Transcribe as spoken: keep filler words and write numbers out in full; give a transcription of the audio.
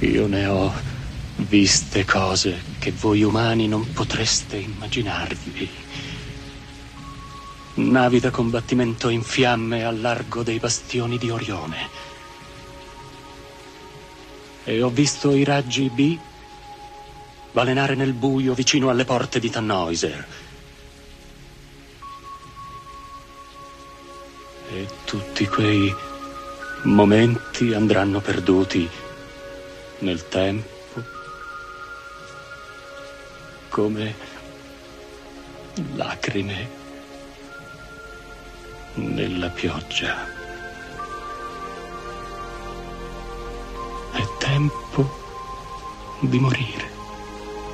Io ne ho viste cose che voi umani non potreste immaginarvi. Navi da combattimento in fiamme al largo dei bastioni di Orione. E ho visto i raggi B balenare nel buio vicino alle porte di Tannhäuser. E tutti quei momenti andranno perduti nel tempo come lacrime nella pioggia. È tempo di morire.